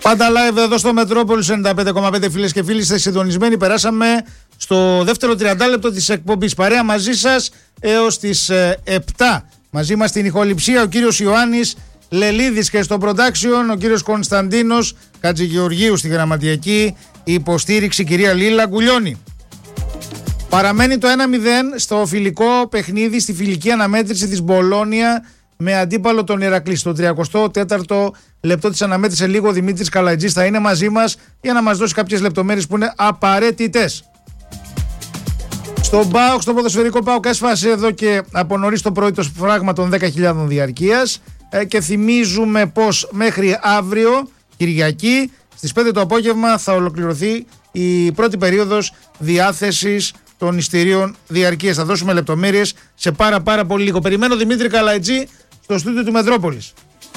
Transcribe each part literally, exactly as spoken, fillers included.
Πάντα live εδώ στο Μετρόπολης ενενήντα πέντε κόμμα πέντε, φίλες και φίλοι, είστε συντονισμένοι. Περάσαμε στο δεύτερο τριάντα λεπτό της εκπομπής. Παρέα μαζί σας έως τις ε, επτά. Μαζί μας στην ηχοληψία ο κύριος Ιωάννης Λελίδης και στο production ο κύριος Κωνσταντίνος Κατζηγεωργίου, στη γραμματιακή υποστήριξη κυρία Λίλα Γκουλιώνη. Παραμένει το ένα μηδέν στο φιλικό παιχνίδι, στη φιλική αναμέτρηση της Μπολόνια με αντίπαλο τον Ηρακλή. Στο τριάντα τέταρτο λεπτό της αναμέτρησης, λίγο ο Δημήτρης Καλατζής θα είναι μαζί μας για να μας δώσει κάποιες λεπτομέρειες που είναι απαραίτητες. Στον ΠΑΟΚ, στο ποδοσφαιρικό ΠΑΟΚ, έσφασε εδώ και από νωρίς το πρωί το σφράγμα των δέκα χιλιάδων διαρκείας ε, και θυμίζουμε πως μέχρι αύριο, Κυριακή, στις πέντε το απόγευμα θα ολοκληρωθεί η πρώτη περίοδος διάθεσης των ειστηρίων διαρκείας. Θα δώσουμε λεπτομέρειες σε πάρα πάρα πολύ λίγο. Περιμένω Δημήτρη Καλατζή στο στούντιο του Μετρόπολης.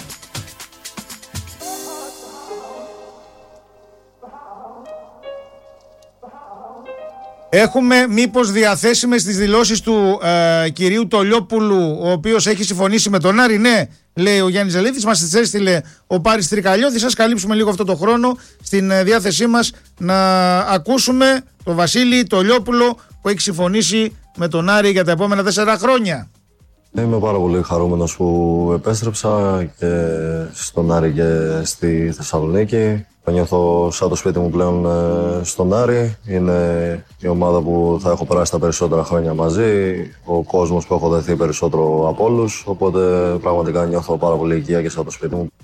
Έχουμε μήπως διαθέσιμες τις δηλώσεις του ε, κυρίου Τολιόπουλου, ο οποίος έχει συμφωνήσει με τον Άρη? Ναι, λέει ο Γιάννης Ζελίδης, μας τις έστειλε ο Πάρης Τρικαλιώδης. Σας καλύψουμε λίγο αυτό το χρόνο στην ε, διάθεσή μας να ακούσουμε τον Βασίλη Τολιόπουλο που έχει συμφωνήσει με τον Άρη για τα επόμενα τέσσερα χρόνια. Είμαι πάρα πολύ χαρούμενος που επέστρεψα και στον Άρη και στη Θεσσαλονίκη. Νιώθω σαν το σπίτι μου πλέον στον Άρη. Είναι η ομάδα που θα έχω περάσει τα περισσότερα χρόνια μαζί, ο κόσμος που έχω δεθεί περισσότερο από όλους. Οπότε πραγματικά νιώθω πάρα πολύ οικία και σαν το σπίτι μου.